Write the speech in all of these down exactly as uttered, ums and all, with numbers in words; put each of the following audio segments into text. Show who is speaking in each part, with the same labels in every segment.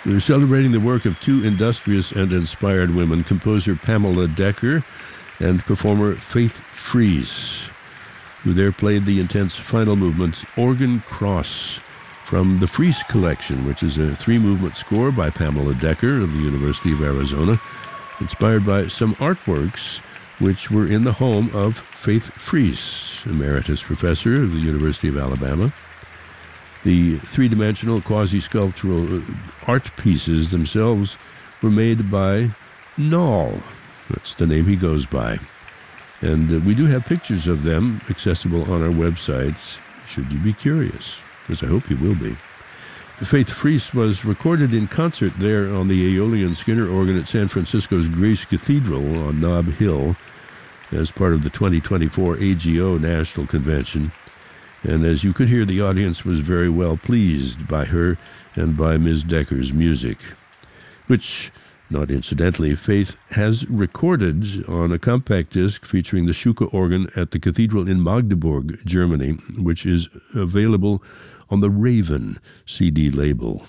Speaker 1: We're celebrating the work of two industrious and inspired women, composer Pamela Decker and performer Faith Fries, who there played the intense final movement, Organ Cross, from the Fries Collection, which is a three-movement score by Pamela Decker of the University of Arizona, inspired by some artworks which were in the home of Faith Fries, emeritus professor of the University of Alabama. The three-dimensional quasi-sculptural art pieces themselves were made by Noll. That's the name he goes by. And uh, we do have pictures of them accessible on our websites, should you be curious, as I hope you will be. Faith Fries was recorded in concert there on the Aeolian Skinner organ at San Francisco's Grace Cathedral on Nob Hill as part of the twenty twenty-four A G O National Convention. And as you could hear, the audience was very well pleased by her and by Miz Decker's music, which, not incidentally, Faith has recorded on a compact disc featuring the Schuke organ at the cathedral in Magdeburg, Germany, which is available on the Raven C D label.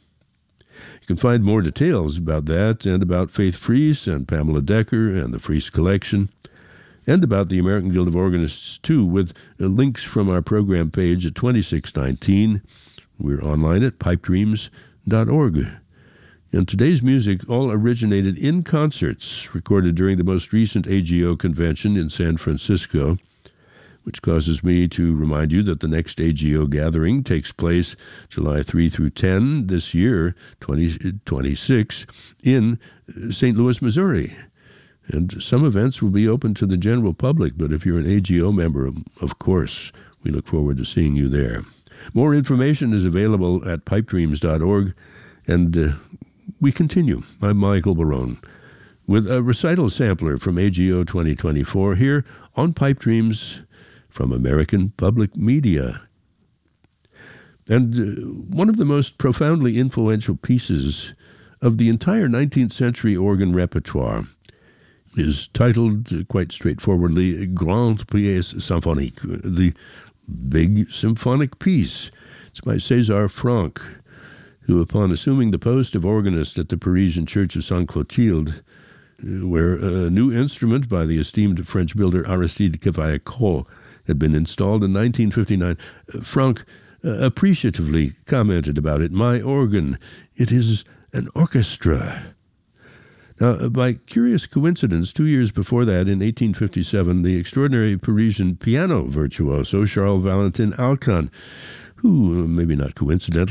Speaker 1: You can find more details about that and about Faith Fries and Pamela Decker and the Fries Collection, and about the American Guild of Organists, too, with uh, links from our program page at twenty-six nineteen. We're online at pipe dreams dot org. And today's music all originated in concerts recorded during the most recent A G O convention in San Francisco, which causes me to remind you that the next A G O gathering takes place July third through tenth this year, twenty twenty-six, in Saint Louis, Missouri. And some events will be open to the general public, but if you're an A G O member, of course, we look forward to seeing you there. More information is available at pipe dreams dot org, and uh, we continue. I'm Michael Barone with a recital sampler from A G O twenty twenty-four here on Pipe Dreams from American Public Media. And uh, one of the most profoundly influential pieces of the entire nineteenth century organ repertoire is titled, uh, quite straightforwardly, Grande Pièce Symphonique, the Big Symphonic Piece. It's by César Franck, who, upon assuming the post of organist at the Parisian Church of Sainte Clotilde, where a new instrument by the esteemed French builder Aristide Cavaillé-Coll had been installed in nineteen fifty-nine, Franck uh, appreciatively commented about it, "My organ, it is an orchestra." Now, by curious coincidence, two years before that, in eighteen fifty-seven, the extraordinary Parisian piano virtuoso Charles Valentin Alkan, who, maybe not coincidentally,